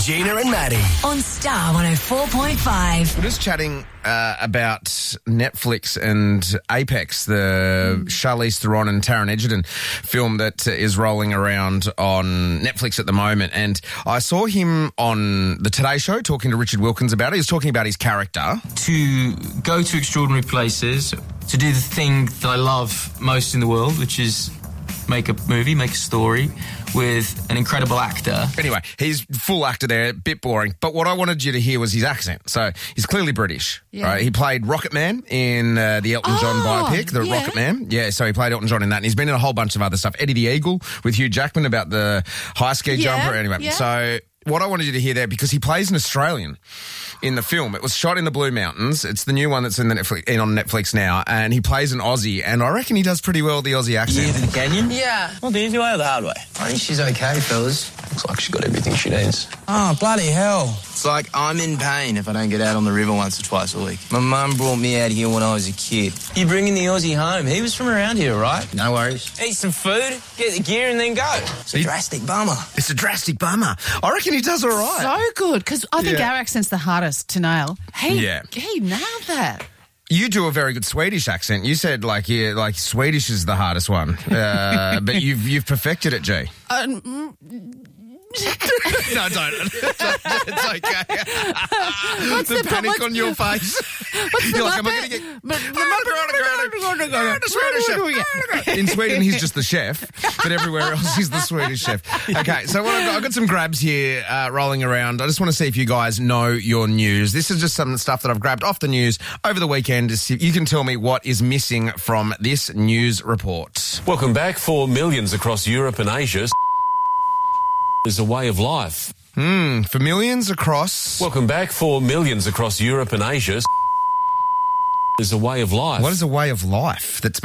Gina and Maddie. On Star 104.5. We're just chatting about Netflix and Apex, the Charlize Theron and Taron Egerton film that is rolling around on Netflix at the moment. And I saw him on the Today Show talking to Richard Wilkins about it. He was talking about his character. To go to extraordinary places, to do the thing that I love most in the world, which is make a movie, make a story with an incredible actor. Anyway, he's full actor there, a bit boring. But what I wanted you to hear was his accent. So he's clearly British, right? He played Rocket Man in the Elton John biopic, Rocket Man. Yeah, so he played Elton John in that. And he's been in a whole bunch of other stuff. Eddie the Eagle with Hugh Jackman about the high ski jumper. Anyway, so what I wanted you to hear there, because he plays an Australian in the film. It was shot in the Blue Mountains. It's the new one that's on Netflix now, and he plays an Aussie, and I reckon he does pretty well the Aussie accent. You here for the canyon? Yeah. Well, the easy way or the hard way? I think she's okay, fellas. Looks like she's got everything she needs. Oh, bloody hell. It's like I'm in pain if I don't get out on the river once or twice a week. My mum brought me out here when I was a kid. You bringing the Aussie home? He was from around here, right? No worries. Eat some food, get the gear, and then go. It's a drastic bummer. It's a drastic bummer. I reckon he does all right. So good, because I think our accent's the hardest to nail. He nailed that. You do a very good Swedish accent. You said like Swedish is the hardest one, but you've perfected it, G. No, don't. It's okay. What's the panic on your face. What's the like, am I going to get... In Sweden, he's just the chef, but everywhere else, he's the Swedish chef. Okay, so I've got some grabs here rolling around. I just want to see if you guys know your news. This is just some stuff that I've grabbed off the news over the weekend. You can tell me what is missing from this news report. Welcome back. For millions across Europe and Asia is a way of life. For millions across... Welcome back. For millions across Europe and Asia is a way of life. What is a way of life that's